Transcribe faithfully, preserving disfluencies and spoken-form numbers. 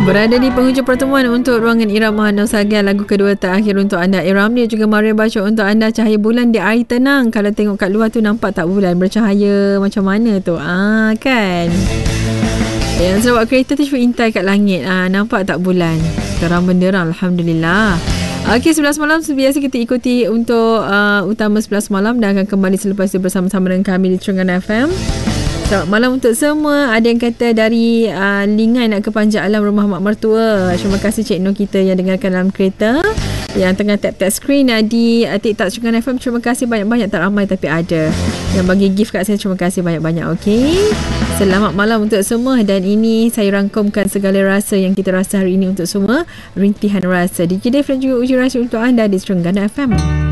Berada di penghujung pertemuan untuk ruangan Irama Nostalgia, lagu kedua terakhir untuk anda. Iramli juga Maria baca untuk anda Cahaya Bulan di Air Tenang. Kalau tengok kat luar tu nampak tak bulan bercahaya macam mana tu? Ah kan. Yang Sarawak kereta tu cuba intai kat langit. Ah nampak tak bulan? Terang benderang, alhamdulillah. Okey, sebelas malam biasa kita ikuti untuk uh, utama sebelas malam dan akan kembali selepas itu bersama-sama dengan kami di Terengganu F M. Selamat malam untuk semua. Ada yang kata dari uh, Lingai nak ke Panjang Alam rumah mak mertua. Terima kasih Cik Noh kita yang dengarkan dalam kereta, yang tengah tap-tap screen uh, di uh, TikTok Terengganu F M. Terima kasih banyak-banyak, tak ramai tapi ada yang bagi gift kat saya. Terima kasih banyak-banyak. Okey, selamat malam untuk semua. Dan ini saya rangkumkan segala rasa yang kita rasa hari ini untuk semua. Rintihan rasa D J Dave dan juga uji rasa untuk anda di Terengganu F M.